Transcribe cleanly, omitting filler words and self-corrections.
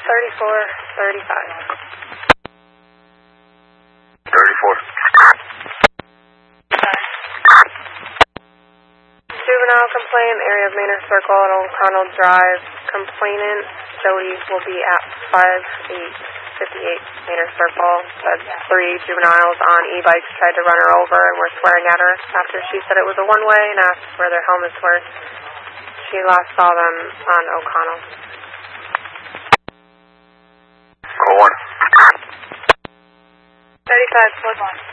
Juvenile complaint, area of Manor Circle at O'Connell Drive. Complainant, Jody, will be at 5858 Manor Circle. Said 3 juveniles on e-bikes tried to run her over and were swearing at her after she said it was a one-way and asked where their helmets were. She last saw them on O'Connell. Go on. 35, 1.